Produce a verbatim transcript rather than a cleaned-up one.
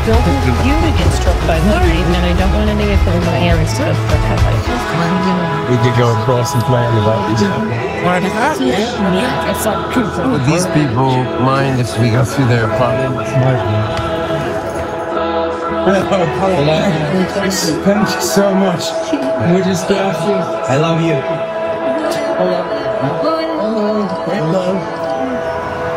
don't want you to get struck by lightning, and I don't want any of my parents to get struck by lightning. We could go across and play on the lightning. Would these people mind if we go through their apartment? Thank you so much. We're just laughing. I love you. Hello. Hello. Hello.